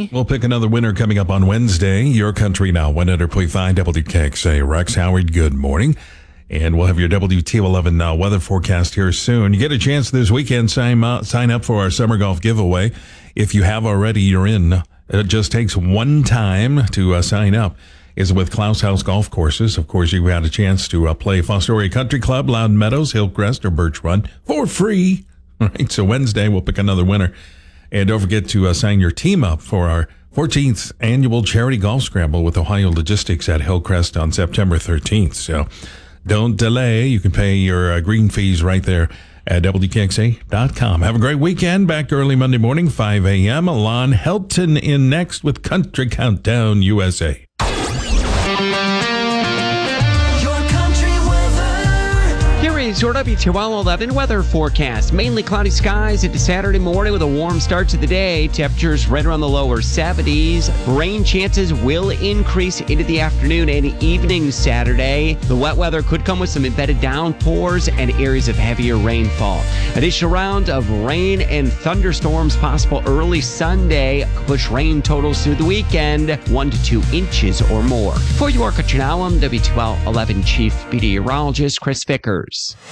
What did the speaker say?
Bobby. We'll pick another winner coming up on Wednesday. Your Country Now, 100.5 WKXA. Rex Howard, good morning. And we'll have your WT11 weather forecast here soon. You get a chance this weekend, sign up for our summer golf giveaway. If you have already, you're in. It just takes one time to sign up. Is with Klaus House Golf Courses. Of course, you've had a chance to play Fostoria Country Club, Loudon Meadows, Hillcrest, or Birch Run for free. All right, so Wednesday we'll pick another winner. And don't forget to sign your team up for our 14th annual charity golf scramble with Ohio Logistics at Hillcrest on September 13th. So don't delay. You can pay your green fees right there at WKXA.com. Have a great weekend. Back early Monday morning, 5 a.m. Alon Helton in next with Country Countdown USA. Your WT12 11 weather forecast. Mainly cloudy skies into Saturday morning with a warm start to the day. Temperatures right around the lower 70s. Rain chances will increase into the afternoon and evening Saturday. The wet weather could come with some embedded downpours and areas of heavier rainfall. Additional round of rain and thunderstorms possible early Sunday. Could push rain totals through the weekend 1 to 2 inches or more. For Your Country Now, I'm WT12 11 Chief Meteorologist Chris Vickers.